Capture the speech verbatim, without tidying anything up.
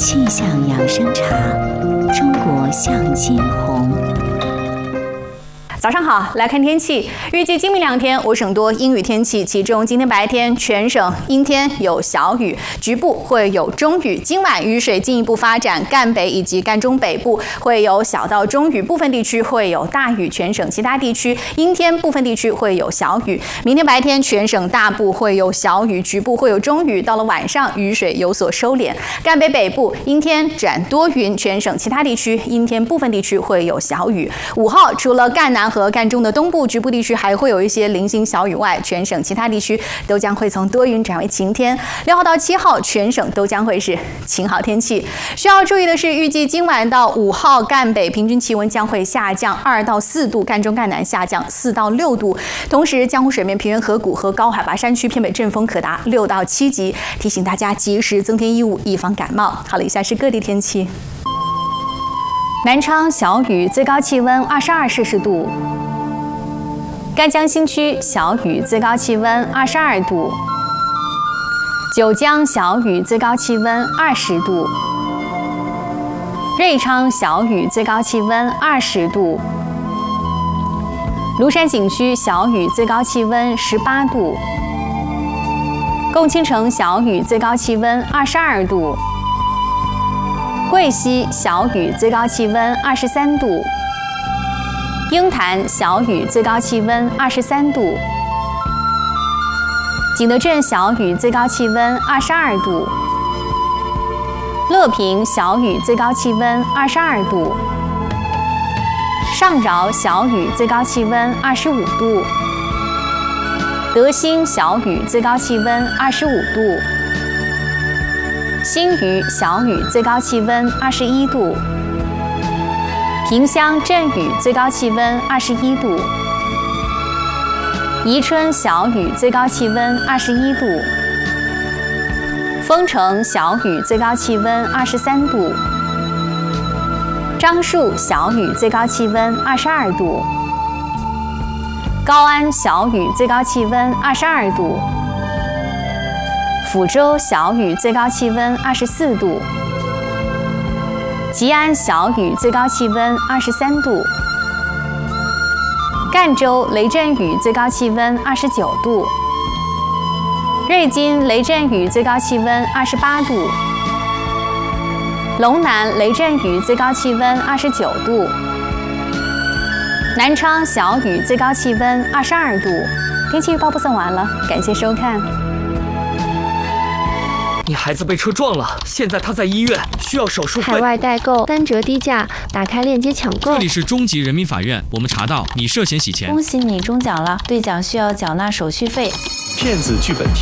气象养生茶，中国向金红。 早上好，来看天气。预计今明两天，我省多阴雨天气，其中今天白天全省阴天有小雨，局部会有中雨。今晚雨水进一步发展，赣北以及赣中北部会有小到中雨，部分地区会有大雨。全省其他地区阴天，部分地区会有小雨。明天白天全省大部会有小雨，局部会有中雨。到了晚上，雨水有所收敛。赣北北部阴天转多云，全省其他地区阴天，部分地区会有小雨。五号除了赣南和赣中的东部局部地区还会有一些零星小雨外，全省其他地区都将会从多云转为晴天。六号到七号，全省都将会是晴好天气。需要注意的是，预计今晚到五号，赣北平均气温将会下降二到四度，赣中赣南下降四到六度。同时，江湖水面、平原河谷和高海拔山区偏北阵风可达六到七级，提醒大家及时增添衣物，以防感冒。好了，以下是各地天气。南昌小雨，最高气温二十二摄氏度。赣江新区小雨，最高气温二十二度；九江小雨，最高气温二十度；瑞昌小雨，最高气温二十度；庐山景区小雨，最高气温十八度；共青城小雨，最高气温二十二度；贵溪小雨，最高气温二十三度。鹰潭小雨，最高气温二十三度；景德镇小雨，最高气温二十二度；乐平小雨，最高气温二十二度；上饶小雨，最高气温二十五度；德兴小雨，最高气温二十五度；新余小雨，最高气温二十一度；萍乡阵雨，最高气温二十一度；宜春小雨，最高气温二十一度；丰城小雨，最高气温二十三度；樟树小雨，最高气温二十二度；高安小雨，最高气温二十二度；抚州小雨，最高气温二十四度；吉安小雨，最高气温二十三度；赣州雷阵雨，最高气温二十九度；瑞金雷阵雨，最高气温二十八度；龙南雷阵雨，最高气温二十九度；南昌小雨，最高气温二十二度。天气预报播送完了，感谢收看。 你孩子被车撞了，现在他在医院，需要手术费。 海外代购三折低价，打开链接抢购。 这里是中级人民法院，我们查到你涉嫌洗钱。 恭喜你中奖了，兑奖需要缴纳手续费。 骗子剧本。